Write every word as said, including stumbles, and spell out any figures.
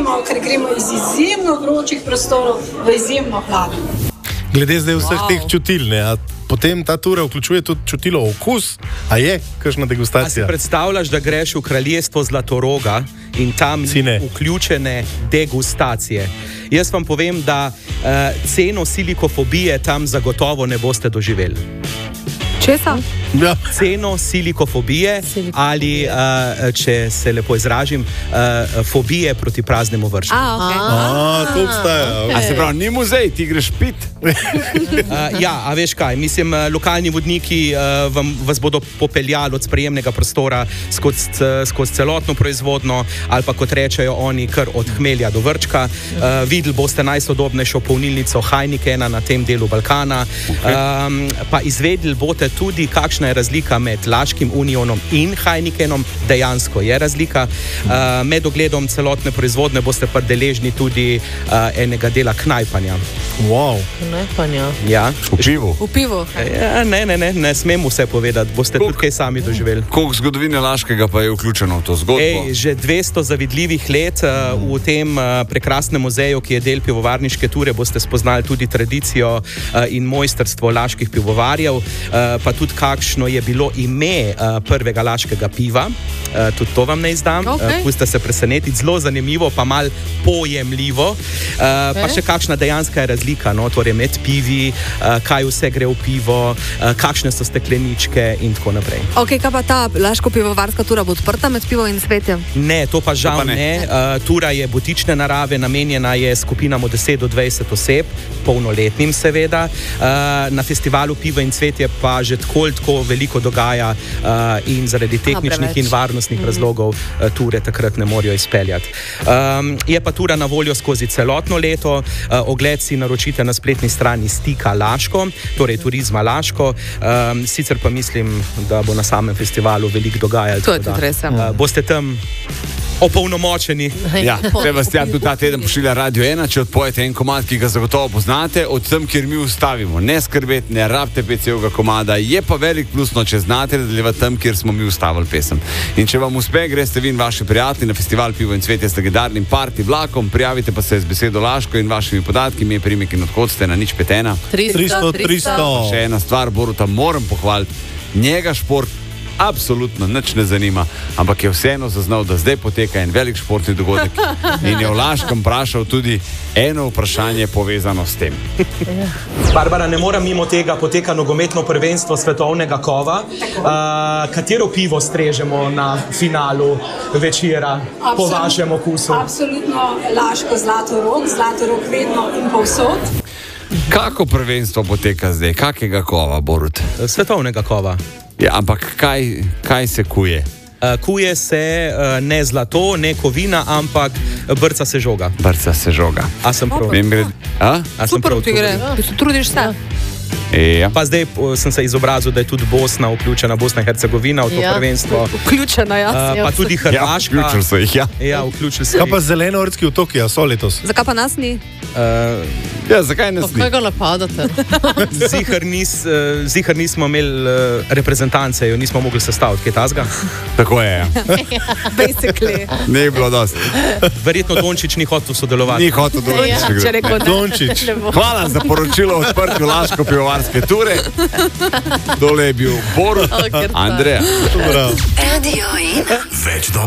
gremo, ker gremo iz izjemno vročih prostorov v izjemno hladno. Glede zdaj vseh Wow. teh čutil, ne, a potem ta tura vključuje tudi čutilo okus, a je kakšna A si degustacija? predstavljaš, da greš v kraljestvo Zlatoroga in tam Si ne. vključene degustacije? Jaz vam povem, da uh, ceno silikofobije tam zagotovo ne boste doživeli. Česa? Ja. Ceno silikofobije ali, uh, če se lepo izražim, uh, fobije proti praznemu vršku. A, okay. A, to obstaja. A se pravi, ni muzej, ti greš pit. Uh, ja, a veš kaj, mislim, uh, lokalni vodniki uh, vam, vas bodo popeljali od sprejemnega prostora skozi, skozi celotno proizvodno ali pa kot rečejo oni, kar od hmelja do vrčka. Uh, videli boste najsodobnejšo polnilnico Heinikena na tem delu Balkana, okay. um, pa izvedeli boste tudi, kakšna je razlika med Laškim Unionom in Heinekenom. Dejansko je razlika. Uh, med ogledom celotne proizvodne boste pa deležni tudi uh, enega dela knajpanja. Wow. Ne, panja. Ja. V pivu. V pivu. Ja, ne, ne, ne, ne smem vse povedati, boste Koliko- tudi kaj sami doživeli. Koliko zgodovine Laškega pa je vključeno v to zgodbo? Ej, že dvesto zavidljivih let uh, v tem uh, prekrasnem muzeju, ki je del pivovarniške ture, boste spoznali tudi tradicijo uh, in mojstrstvo laških pivovarjev, uh, pa tudi kakšno je bilo ime uh, prvega laškega piva. Uh, tudi to vam ne izdam. Okay. Uh, pustite se presenetiti, zelo zanimivo, pa mal pojemljivo. Uh, okay. Pa še kakšna dejanska je razlika, no, torej med pivi, uh, kaj vse gre v pivo, uh, kakšne so stekleničke in tako naprej. Ok, kaj pa ta laško-pivovarska tura bo odprta med pivo in cvetjem? Ne, to pa žal To pa ne. ne. ne. Uh, tura je butične narave, namenjena je skupinam od deset do dvajset oseb, polnoletnim seveda. Uh, na festivalu Pivo in cvetje pa že tako ali tako veliko dogaja uh, in zaradi tehničnih preveč. in varnostnih mm-hmm. razlogov uh, ture takrat ne morejo izpeljati. Um, je pa tura na voljo skozi celotno leto. Uh, ogled si naročite na spletni strani Stika Laško, torej Turizma Laško. Um, sicer pa mislim, da bo na samem festivalu veliko dogajalo. To je tako tudi da, res, ja. uh, boste tam opolnomočeni. Ja, Sebastian tudi ta teden pošilja Radio ena, če odpojete en komad, ki ga zagotovo poznate, od tam, kjer mi ustavimo. Ne skrbeti, ne rabite pe ce-ovega komada, je pa velik plus, no, če znate nadaljevati tam, kjer smo mi ustavili pesem. In če vam uspe, greste vi in vaši prijatelji na festival Pivo in cvetje s legendarnim party vlakom, prijavite pa se z besedo Laško in vašimi podatki, ime, priimek in odhod ste na nič pet ena. tristo, tristo. Še ena stvar, Boruta moram pohvaliti, njega šport absolutno nič ne zanima, ampak je vseeno zaznal, da zdaj poteka en velik športni dogodek in je v Laškem vprašal tudi eno vprašanje povezano s tem. Barbara, ne morem mimo tega, poteka nogometno prvenstvo svetovnega kova. Uh, katero pivo strežemo na finalu večera po Absolut- vašem okusu? Absolutno Laško Zlatorog, Zlatorog vedno in povsod. Kako prvenstvo poteka zdaj? Kakega kova, Borut? Svetovnega kova. Ja, ampak kaj, kaj se kuje? Uh, kuje se uh, ne zlato, ne kovina, ampak brca se žoga. Brca se žoga. A sem prav? Mimogrede- A? A sem Super prav ti gre, odgovoril? ti se trudiš se. E, ja. Pa zdaj uh, sem se izobrazil, da je tudi Bosna vključena, Bosna in Hercegovina v to Ja. prvenstvo. Vključena, ja. Uh, pa tudi Ja, Hrvaška. vključil so jih, ja. Ja, vključili so Kaj jih. pa zelenoortski otoki, a so letos? Zakaj pa nas ni? Uh, Ja, zakaj ne Pa sni? kaj ga napadate? Zihar, nis, uh, zihar nismo imeli uh, reprezentance, jo nismo mogli sestaviti, kaj tasga. Tako je, ja. Basically. Ne je bilo dosti. Verjetno Dončić ni hotel sodelovati. Ni hotel določiti. Ja, če rekel ne. Dončić. Hvala za poročilo o odprtju Laško pivovarske ture. Dole je bil Borut, O, ker pa. Andreja. Bravo. Radio ena. Več